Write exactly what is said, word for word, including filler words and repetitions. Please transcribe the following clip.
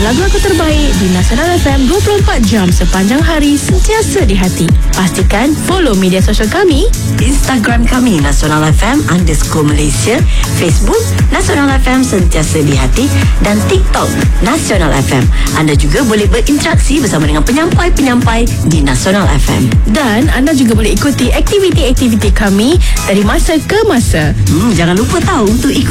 lagu-lagu terbaik di Nasional F M dua puluh empat jam sepanjang hari, sentiasa di hati. Pastikan follow media sosial kami, Instagram kami Nasional F M underscore Malaysia, Facebook Nasional F M sentiasa di hati, dan TikTok Nasional F M. Anda juga boleh berinteraksi bersama dengan penyampai-penyampai di Nasional F M. dan anda juga boleh ikuti aktiviti-aktiviti kami dari masa ke masa. Hmm, jangan lupa tahu untuk ikut